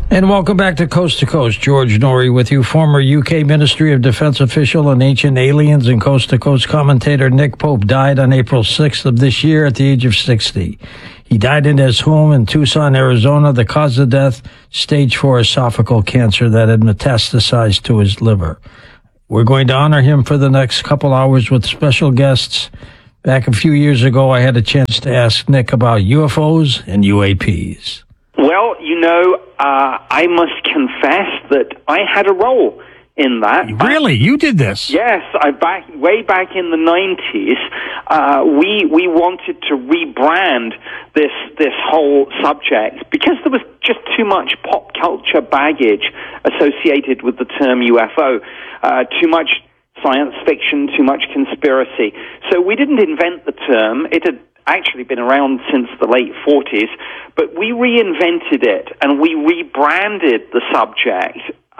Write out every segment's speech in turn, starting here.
And welcome back to Coast. George Norrie with you. Former UK Ministry of Defense official on ancient aliens and Coast to Coast commentator Nick Pope died on April 6th of this year at the age of 60. He died in his home in Tucson, Arizona. The cause of death, stage 4 esophageal cancer that had metastasized to his liver. We're going to honor him for the next couple hours with special guests. Back a few years ago, I had a chance to ask Nick about UFOs and UAPs. Well, I must confess that I had a role in that. Really? You did this? Yes, way back in the 90s, we wanted to rebrand this whole subject because there was just too much pop culture baggage associated with the term UFO, too much science fiction, too much conspiracy. So we didn't invent the term. It had actually been around since the late 40s, but we reinvented it and we rebranded the subject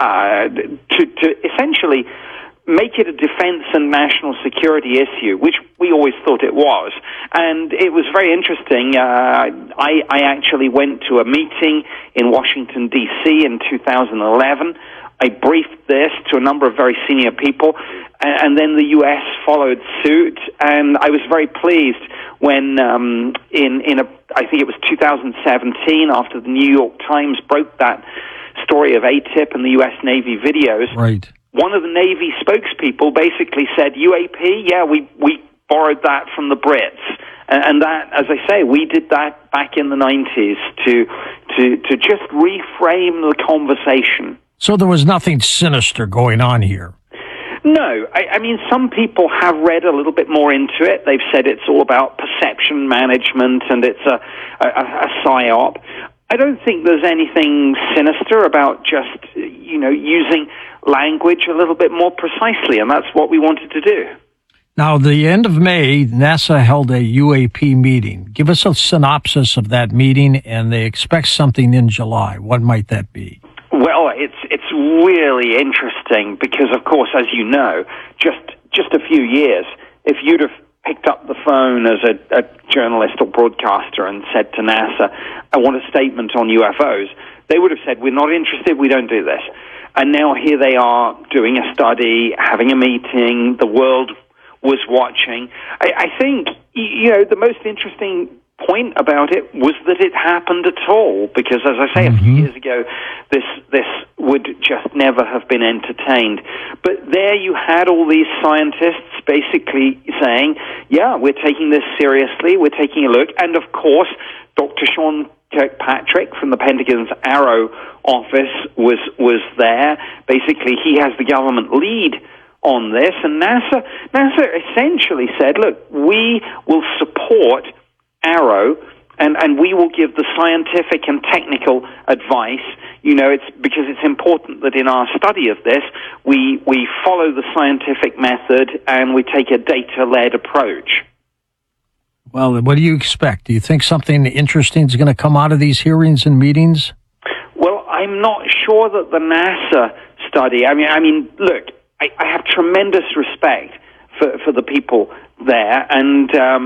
to essentially make it a defense and national security issue, which we always thought it was. And it was very interesting. I actually went to a meeting in Washington, D.C. in 2011. I briefed this to a number of very senior people, and then the U.S. followed suit, and I was very pleased when I think it was 2017, after the New York Times broke that story of ATIP and the U.S. Navy videos. Right. One of the Navy spokespeople basically said, UAP, yeah, we borrowed that from the Brits. And that, as I say, we did that back in the 90s to just reframe the conversation. So there was nothing sinister going on here. No. I mean, some people have read a little bit more into it. They've said it's all about perception management and it's a psyop. I don't think there's anything sinister about just, using language a little bit more precisely, and that's what we wanted to do. Now, the end of May, NASA held a UAP meeting. Give us a synopsis of that meeting, and they expect something in July. What might that be? Well, it's really interesting because, of course, as you know, just a few years, if you'd have picked up the phone as a journalist or broadcaster and said to NASA, I want a statement on UFOs, they would have said, we're not interested, we don't do this. And now here they are doing a study, having a meeting, the world was watching. I think, the most interesting point about it was that it happened at all, because as I say, a few years ago, this would just never have been entertained. But there you had all these scientists basically saying, yeah, we're taking this seriously, we're taking a look, and of course, Dr. Sean Kirkpatrick from the Pentagon's Arrow office was there. Basically, he has the government lead on this, and NASA essentially said, look, we will support Arrow, and we will give the scientific and technical advice. It's because it's important that in our study of this, we follow the scientific method and we take a data-led approach. Well, what do you expect? Do you think something interesting is going to come out of these hearings and meetings? Well, I'm not sure that the NASA study, I mean, look, I have tremendous respect for the people there, and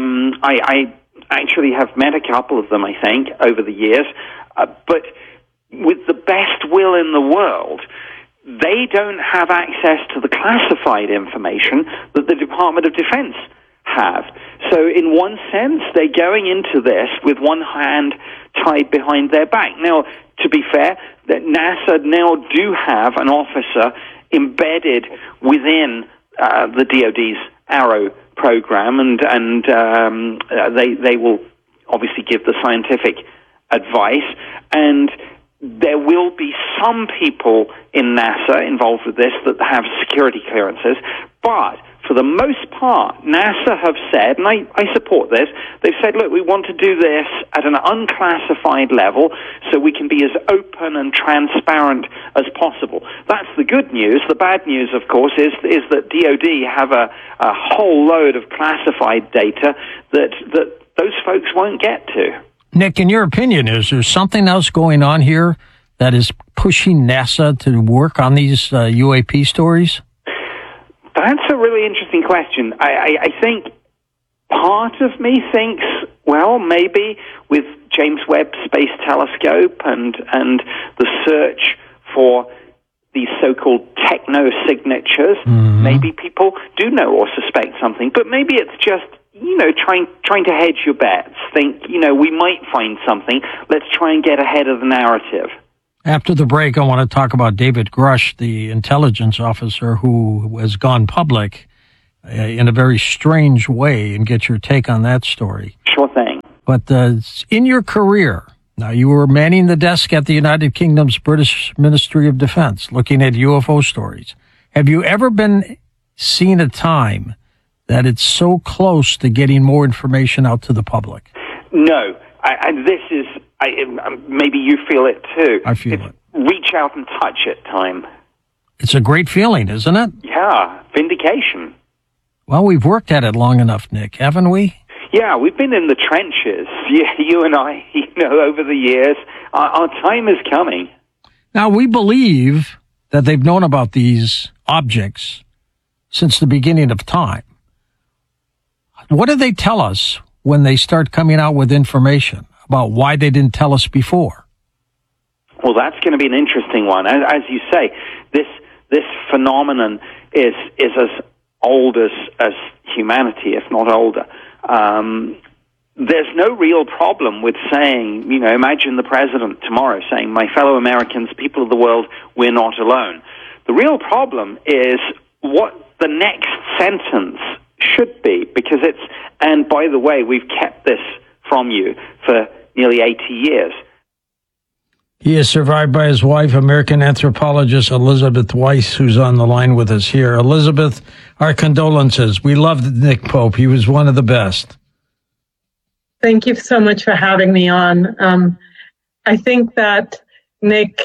I actually have met a couple of them, I think, over the years, but with the best will in the world, they don't have access to the classified information that the Department of Defense have. So in one sense, they're going into this with one hand tied behind their back. Now, to be fair, that NASA now do have an officer embedded within the DoD's Arrow program, and they will obviously give the scientific advice, and there will be some people in NASA involved with this that have security clearances, but for the most part, NASA have said, and I support this, they've said, look, we want to do this at an unclassified level so we can be as open and transparent as possible. That's the good news. The bad news, of course, is that DoD have a whole load of classified data that those folks won't get to. Nick, in your opinion, is there something else going on here that is pushing NASA to work on these UAP stories? That's a really interesting question. I think part of me thinks, well, maybe with James Webb Space Telescope and the search for these so-called techno-signatures, maybe people do know or suspect something. But maybe it's just, trying to hedge your bets. Think, we might find something. Let's try and get ahead of the narrative. After the break, I want to talk about David Grush, the intelligence officer who has gone public in a very strange way, and get your take on that story. Sure thing. But in your career, now you were manning the desk at the United Kingdom's British Ministry of Defense, looking at UFO stories. Have you ever seen a time that it's so close to getting more information out to the public? No. Maybe you feel it too. I feel it. Reach out and touch it time. It's a great feeling, isn't it? Yeah, vindication. Well, we've worked at it long enough, Nick, haven't we? Yeah, we've been in the trenches, you and I, over the years. Our time is coming. Now, we believe that they've known about these objects since the beginning of time. What do they tell us when they start coming out with information about why they didn't tell us before? Well, that's going to be an interesting one. As you say, this phenomenon is as old as humanity, if not older. There's no real problem with saying, imagine the president tomorrow saying, my fellow Americans, people of the world, we're not alone. The real problem is what the next sentence should be, because and by the way, we've kept this from you for nearly 80 years. He is survived by his wife, American anthropologist Elizabeth Weiss, who's on the line with us here. Elizabeth, our condolences. We loved Nick Pope. He was one of the best. Thank you so much for having me on. I think that Nick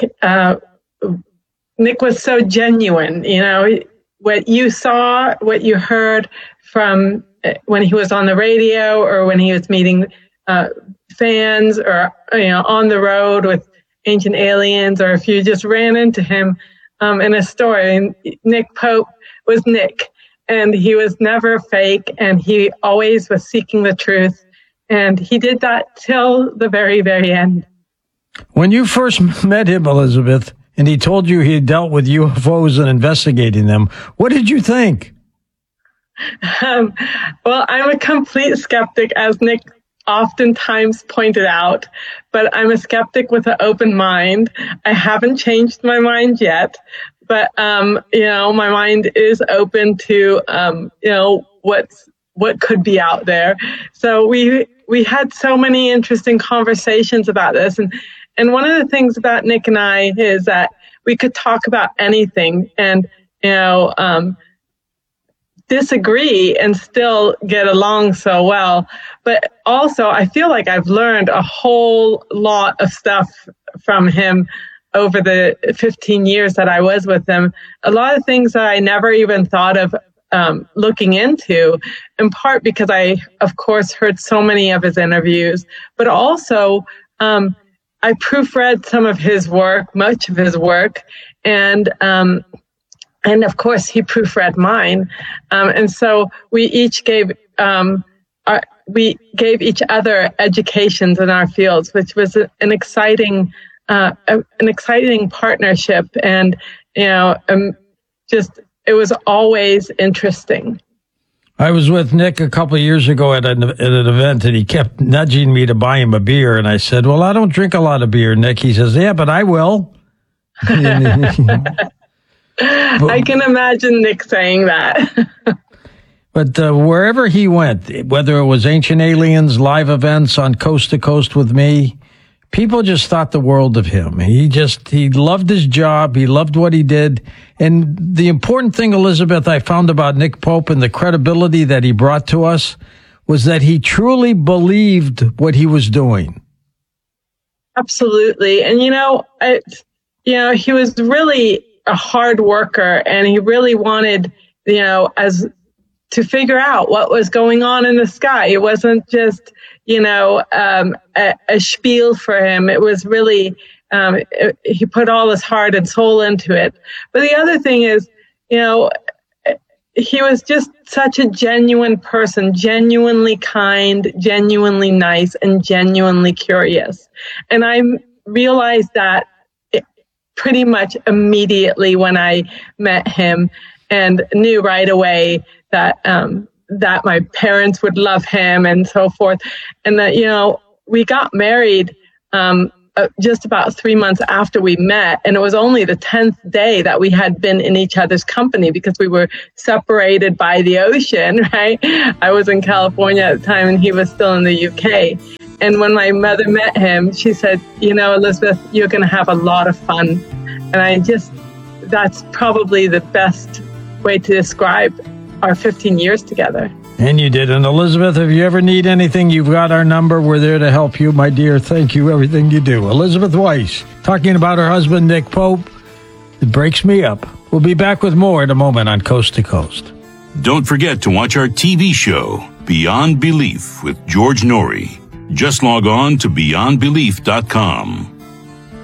was so genuine. What you saw, what you heard from when he was on the radio or when he was meeting fans or on the road with ancient aliens, or if you just ran into him in a store. And Nick Pope was Nick, and he was never fake, and he always was seeking the truth, and he did that till the very, very end. When you first met him, Elizabeth, and he told you he dealt with UFOs and investigating them, what did you think? Well, I'm a complete skeptic, as Nick oftentimes pointed out, but I'm a skeptic with an open mind. I haven't changed my mind yet, but my mind is open to what could be out there. So we had so many interesting conversations about this, and one of the things about Nick and I is that we could talk about anything and disagree and still get along so well. But also, I feel like I've learned a whole lot of stuff from him over the 15 years that I was with him. A lot of things that I never even thought of looking into, in part because I, of course, heard so many of his interviews, but also I proofread some of his work, much of his work, and of course, he proofread mine. And so we each gave each other educations in our fields, which was an exciting partnership. And, it was always interesting. I was with Nick a couple of years ago at an event, and he kept nudging me to buy him a beer. And I said, well, I don't drink a lot of beer, Nick. He says, yeah, but I will. I can imagine Nick saying that. But wherever he went, whether it was Ancient Aliens, live events on Coast to Coast with me, people just thought the world of him. He loved his job. He loved what he did. And the important thing, Elizabeth, I found about Nick Pope and the credibility that he brought to us was that he truly believed what he was doing. Absolutely. And, he was really a hard worker, and he really wanted, to figure out what was going on in the sky. It wasn't just, a spiel for him. It was really, he put all his heart and soul into it. But the other thing is, he was just such a genuine person, genuinely kind, genuinely nice, and genuinely curious. And I realized that pretty much immediately when I met him, and knew right away that that my parents would love him and so forth. And that, you know, we got married just about 3 months after we met. And it was only the 10th day that we had been in each other's company because we were separated by the ocean, right? I was in California at the time and he was still in the UK. And when my mother met him, she said, you know, Elizabeth, you're going to have a lot of fun. And that's probably the best way to describe our 15 years together. And you did. And Elizabeth, if you ever need anything, you've got our number. We're there to help you, my dear. Thank you, everything you do. Elizabeth Weiss, talking about her husband, Nick Pope. It breaks me up. We'll be back with more in a moment on Coast to Coast. Don't forget to watch our TV show, Beyond Belief, with George Noory. Just log on to beyondbelief.com.